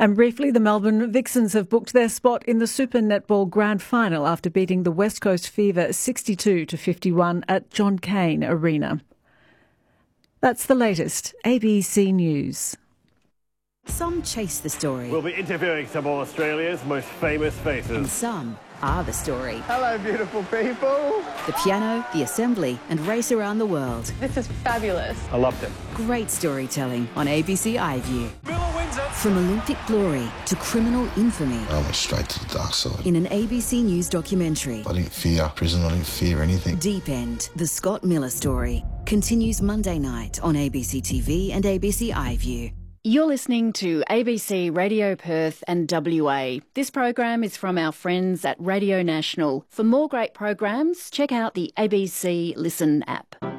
And briefly, the Melbourne Vixens have booked their spot in the Super Netball Grand Final after beating the West Coast Fever 62-51 at John Cain Arena. That's the latest. ABC News. Some chase the story. We'll be interviewing some of Australia's most famous faces. And some are the story. Hello, beautiful people. The piano, the assembly, and race around the world. This is fabulous. I loved it. Great storytelling on ABC iView. Miller wins it. From Olympic glory to criminal infamy. I went straight to the dark side. In an ABC News documentary. I didn't fear prison, I didn't fear anything. Deep End, the Scott Miller story, continues Monday night on ABC TV and ABC iView. You're listening to ABC Radio Perth and WA. This program is from our friends at Radio National. For more great programs, check out the ABC Listen app.